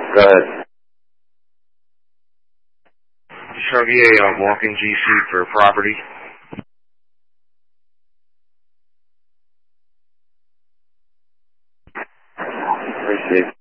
Go ahead. Chuggy, a walking GC for property. Received.